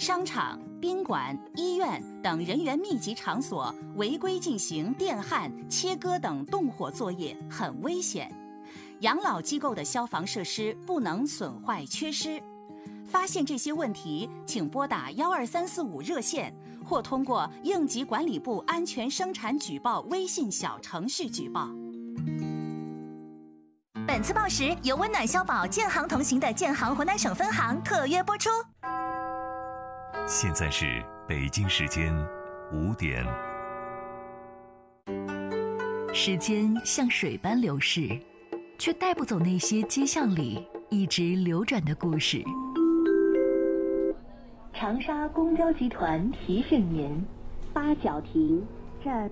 商场、宾馆、医院等人员密集场所违规进行电焊、切割等动火作业很危险。养老机构的消防设施不能损坏缺失。发现这些问题，请拨打12345热线，或通过应急管理部安全生产举报微信小程序举报。 本次报时由温暖消保建行同行的建行湖南省分行特约播出。 现在是北京时间5点。 时间像水般流逝，却带不走那些街巷里一直流转的故事。 长沙公交集团提示您：八角亭这